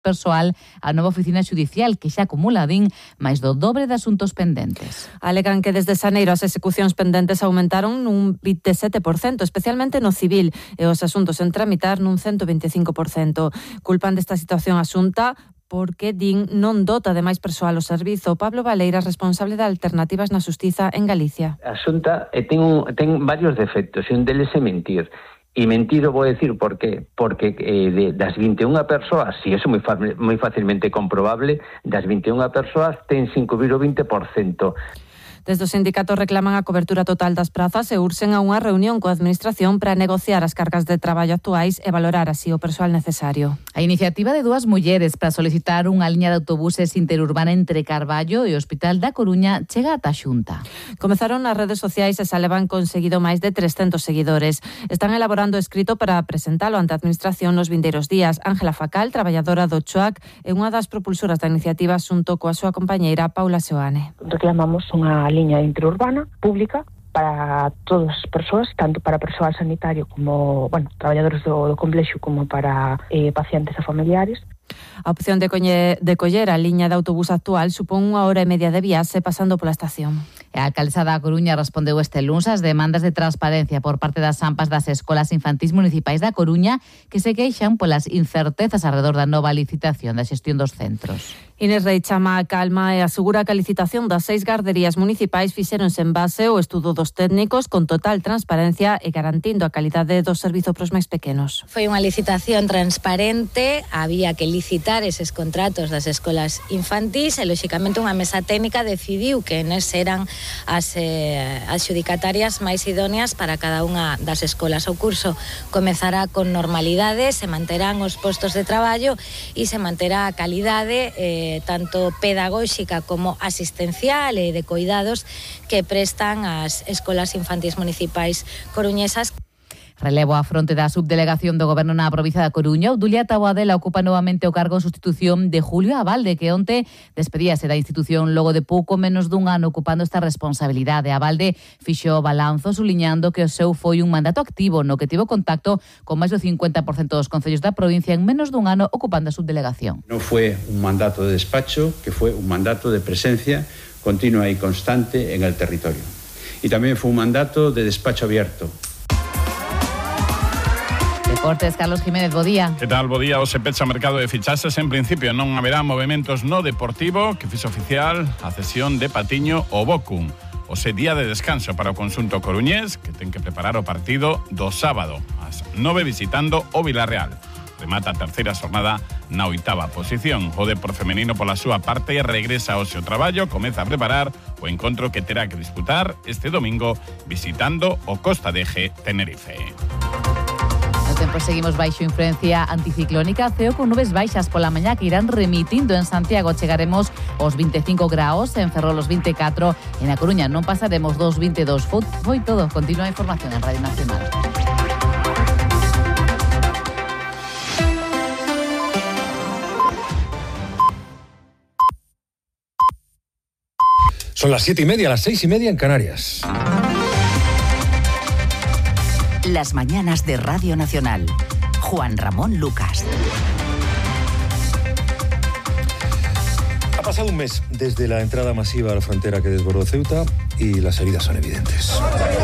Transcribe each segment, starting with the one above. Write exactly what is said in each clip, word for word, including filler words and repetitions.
persoal a nova oficina xudicial que xa acumula, din, máis do dobre de asuntos pendentes. Alegan que desde xaneiro as execucións pendentes aumentaron nun vinte e sete por cento, especialmente no civil, e os asuntos en tramitar nun ciento veinticinco por cento. Culpan desta situación a Xunta porque, din, non dota de máis persoal o servizo. Pablo Valeiras, responsable de Alternativas na Xustiza en Galicia. A Xunta eh, ten, un, ten varios defectos, e un deles é mentir. E mentir, vou decir por qué. Porque eh, de, das vinte e unha persoas, si eso é moi, moi facilmente comprobable, das vinte e unha persoas ten cinco vírgula vinte por cento. Desde os sindicatos reclaman a cobertura total das prazas e urxen a unha reunión coa Administración para negociar as cargas de traballo actuais e valorar así o persoal necesario. A iniciativa de dúas mulleres para solicitar unha liña de autobuses interurbana entre Carballo e o Hospital da Coruña chega ata a Xunta. Comezaron nas redes sociais e xa levan conseguido máis de trescentos seguidores. Están elaborando escrito para presentalo ante a Administración nos vindeiros días. Ángela Facal, traballadora do CHOAC, é unha das propulsoras da iniciativa xunto coa súa compañeira Paula Seoane. Reclamamos unha liña interurbana pública para todas as persoas, tanto para persoal sanitario como, bueno, traballadores do, do complexo como para eh, pacientes e familiares. A opción de, coñe, de coller a liña de autobús actual supón unha hora e media de viaxe pasando pola estación. A alcaldesa da Coruña respondeu este luns ás demandas de transparencia por parte das AMPAs das escolas infantís municipais da Coruña que se queixan polas incertezas alrededor da nova licitación da xestión dos centros. Inés Rei chama a calma e asegura que a licitación das seis garderías municipais fixéronse en base ao estudo dos técnicos con total transparencia e garantindo a calidade do servizo pros máis pequenos. Foi unha licitación transparente, había que licitar eses contratos das escolas infantís e, lóxicamente, unha mesa técnica decidiu que nes eran as eh, adxudicatarias máis idóneas para cada unha das escolas. O curso comezará con normalidade, se manterán os postos de traballo e se manterá a calidade eh, tanto pedagóxica como asistencial e de cuidados que prestan as escolas infantís municipais coruñesas. Relevo á fronte da subdelegación do Goberno na provincia da Coruña. Obdulia Taboadela ocupa novamente o cargo en sustitución de Julio Abalde, que onte despedíase da institución logo de pouco menos dun ano ocupando esta responsabilidade. Abalde fixo balanzo suliñando que o seu foi un mandato activo no que tivo contacto con máis do cincuenta por cento dos concellos da provincia en menos dun ano ocupando a subdelegación. Non foi un mandato de despacho, que foi un mandato de presencia continua e constante en el territorio. E tamén foi un mandato de despacho abierto. Deportes, Carlos Jiménez, bo día. Que tal, bo día? O se pecha mercado de fichaxes. En principio non haberá movimentos no Deportivo, que fixo oficial a cesión de Patiño ao Bochum. O se día de descanso para o conxunto coruñés, que ten que preparar o partido do sábado, ás nove visitando o Vilarreal. Remata a terceira xornada na oitava posición. O Depor femenino pola súa parte regresa ao seu traballo, comeza a preparar o encontro que terá que disputar este domingo visitando o Costa de Eje Tenerife. No tempo seguimos baixo influencia anticiclónica, ceo con nubes baixas pola mañá que irán remitindo en Santiago. Chegaremos aos vinte e cinco graos, en Ferrol os vinte e catro, en A Coruña non pasaremos dos vinte e dos. Foi, foi todo. Continúa a información en Radio Nacional. Son las siete y media, las seis y media en Canarias. Las mañanas de Radio Nacional. Juan Ramón Lucas. Ha pasado un mes desde la entrada masiva a la frontera que desbordó Ceuta y las heridas son evidentes.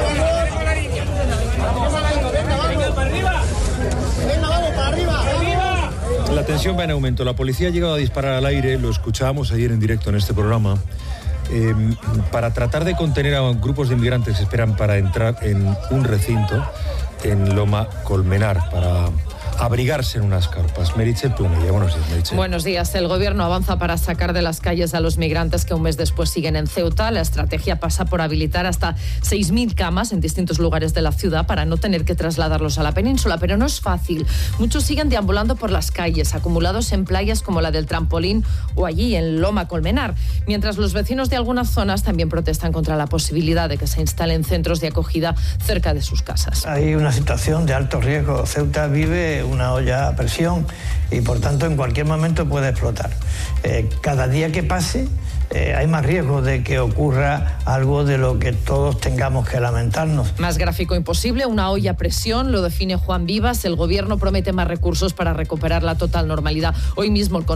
La tensión va en aumento. La policía ha llegado a disparar al aire, lo escuchábamos ayer en directo en este programa, eh, para tratar de contener a grupos de inmigrantes que esperan para entrar en un recinto en Loma Colmenar, para abrigarse en unas carpas. Meritxell Planella, buenos días, Meritxell. Buenos días. El gobierno avanza para sacar de las calles a los migrantes que un mes después siguen en Ceuta. La estrategia pasa por habilitar hasta seis mil camas en distintos lugares de la ciudad para no tener que trasladarlos a la península, pero no es fácil. Muchos siguen deambulando por las calles, acumulados en playas como la del Trampolín o allí en Loma Colmenar, mientras los vecinos de algunas zonas también protestan contra la posibilidad de que se instalen centros de acogida cerca de sus casas. Hay una situación de alto riesgo. Ceuta vive una olla a presión y por tanto en cualquier momento puede explotar. Eh, cada día que pase eh, hay más riesgo de que ocurra algo de lo que todos tengamos que lamentarnos. Más gráfico imposible, una olla a presión, lo define Juan Vivas. El gobierno promete más recursos para recuperar la total normalidad. Hoy mismo el